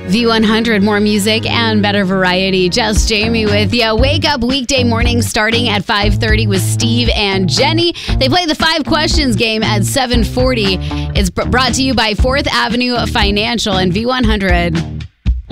V100, more music and better variety. Just Jamie with you. Wake up weekday morning starting at 5:30 with Steve and Jenny. They play the 5 questions game at 7:40. It's brought to you by 4th Avenue Financial and V100.